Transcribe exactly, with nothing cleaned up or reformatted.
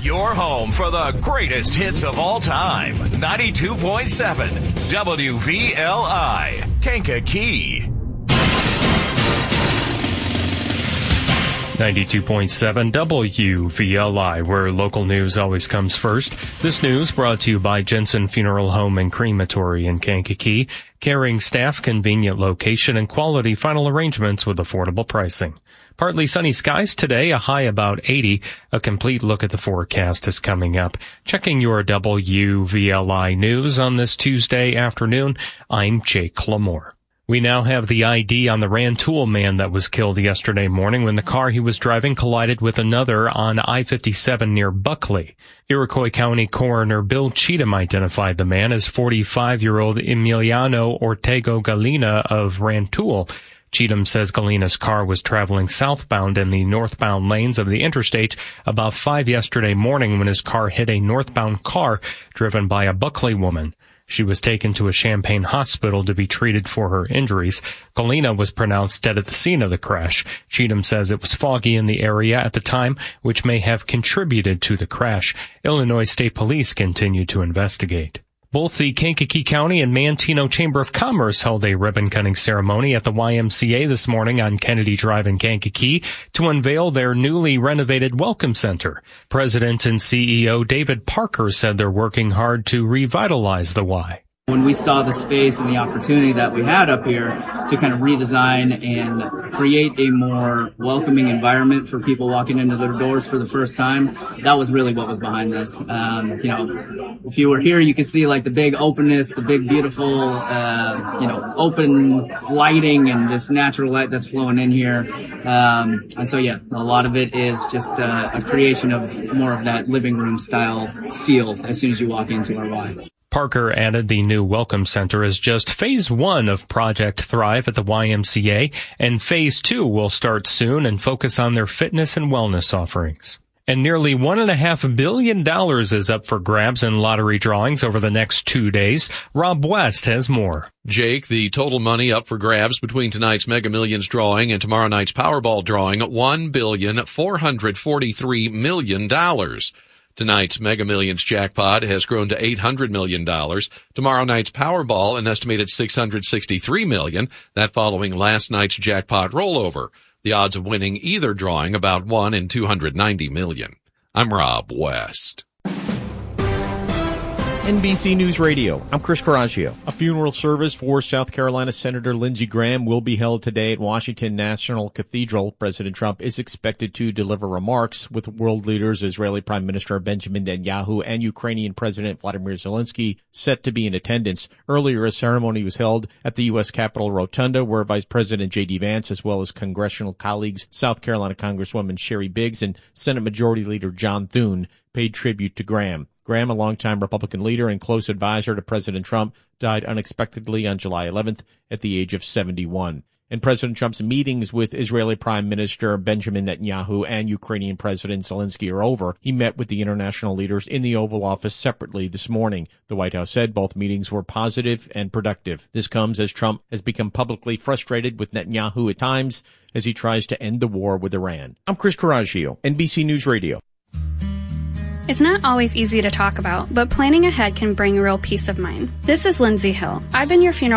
Your home for the greatest hits of all time. ninety-two point seven W V L I, Kankakee. ninety-two point seven W V L I, where local news always comes first. This news brought to you by Jensen Funeral Home and Crematory in Kankakee. Caring staff, convenient location, and quality final arrangements with affordable pricing. Partly sunny skies today, a high about eighty. A complete look at the forecast is coming up. Checking your W V L I news on this Tuesday afternoon, I'm Jake Lamore. We now have the I D on the Rantoul man that was killed yesterday morning when the car he was driving collided with another on I fifty-seven near Buckley. Iroquois County Coroner Bill Cheatham identified the man as forty-five-year-old Emiliano Ortego Galena of Rantoul. Cheatham says Galena's car was traveling southbound in the northbound lanes of the interstate about five yesterday morning when his car hit a northbound car driven by a Buckley woman. She was taken to a Champaign hospital to be treated for her injuries. Galena was pronounced dead at the scene of the crash. Cheatham says it was foggy in the area at the time, which may have contributed to the crash. Illinois State Police continue to investigate. Both the Kankakee County and Manteno Chamber of Commerce held a ribbon-cutting ceremony at the Y M C A this morning on Kennedy Drive in Kankakee to unveil their newly renovated Welcome Center. President and C E O David Parker said they're working hard to revitalize the Y. When we saw the space and the opportunity that we had up here to kind of redesign and create a more welcoming environment for people walking into their doors for the first time, that was really what was behind this. Um, you know, if you were here, you could see like the big openness, the big beautiful, uh, you know, open lighting and just natural light that's flowing in here. Um, and so, yeah, a lot of it is just uh, a creation of more of that living room style feel as soon as you walk into our Y. Parker added the new Welcome Center is just phase one of Project Thrive at the Y M C A, and phase two will start soon and focus on their fitness and wellness offerings. And nearly one and a half billion dollars is up for grabs in lottery drawings over the next two days. Rob West has more. Jake, the total money up for grabs between tonight's Mega Millions drawing and tomorrow night's Powerball drawing, one billion four hundred forty-three million dollars. Tonight's Mega Millions jackpot has grown to eight hundred million dollars. Tomorrow night's Powerball, an estimated six hundred sixty-three million dollars, that following last night's jackpot rollover. The odds of winning either drawing about one in two hundred ninety million dollars. I'm Rob West. N B C News Radio, I'm Chris Coraggio. A funeral service for South Carolina Senator Lindsey Graham will be held today at Washington National Cathedral. President Trump is expected to deliver remarks with world leaders, Israeli Prime Minister Benjamin Netanyahu and Ukrainian President Vladimir Zelensky set to be in attendance. Earlier, a ceremony was held at the U S Capitol Rotunda where Vice President J D Vance, as well as congressional colleagues South Carolina Congresswoman Sherry Biggs and Senate Majority Leader John Thune, paid tribute to Graham. Graham, a longtime Republican leader and close advisor to President Trump, died unexpectedly on July eleventh at the age of seventy-one. In President Trump's meetings with Israeli Prime Minister Benjamin Netanyahu and Ukrainian President Zelensky are over, he met with the international leaders in the Oval Office separately this morning. The White House said both meetings were positive and productive. This comes as Trump has become publicly frustrated with Netanyahu at times as he tries to end the war with Iran. I'm Chris Coraggio, N B C News Radio. It's not always easy to talk about, but planning ahead can bring real peace of mind. This is Lindsay Hill. I've been your funeral